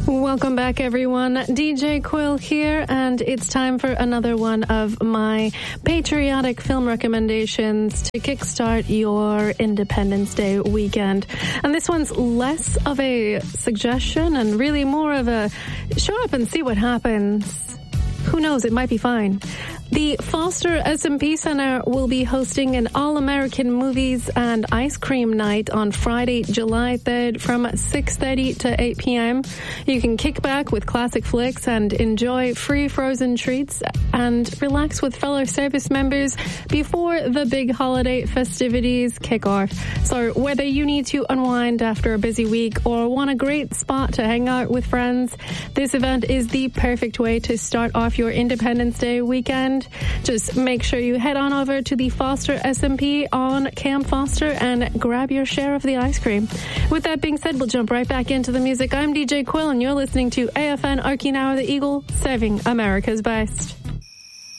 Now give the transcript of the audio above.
Welcome back, everyone. DJ Quill here, and it's time for another one of my patriotic film recommendations to kickstart your Independence Day weekend. And this one's less of a suggestion and really more of a show up and see what happens. Who knows, it might be fine. The Foster S&P Center will be hosting an All-American Movies and Ice Cream Night on Friday, July 3rd from 6:30 to 8 p.m. You can kick back with classic flicks and enjoy free frozen treats and relax with fellow service members before the big holiday festivities kick off. So whether you need to unwind after a busy week or want a great spot to hang out with friends, this event is the perfect way to start off your Independence Day weekend. Just make sure you head on over to the Foster S&P on Camp Foster and grab your share of the ice cream. With that being said, we'll jump right back into the music. I'm DJ Quill, and you're listening to AFN Okinawa the Eagle, serving America's best.